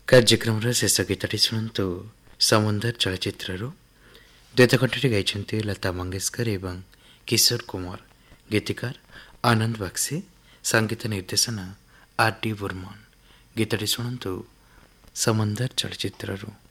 କାର୍ଯ୍ୟକ୍ରମର ଶେଷ ଗୀତଟି ଶୁଣନ୍ତୁ ସମୁନ୍ଦର ଚଳଚ୍ଚିତ୍ରରୁ। ଦ୍ୱୈତ କଣ୍ଠରେ ଗାଇଛନ୍ତି ଲତା ମଙ୍ଗେଶକର ଏବଂ କିଶୋର କୁମାର। ଗୀତିକାର ଆନନ୍ଦ ବାକ୍ସି, ସଙ୍ଗୀତ ନିର୍ଦ୍ଦେଶନା R.D. ବର୍ମନ। ଗୀତଟି ଶୁଣନ୍ତୁ ସମୁନ୍ଦର ଚଳଚ୍ଚିତ୍ରରୁ।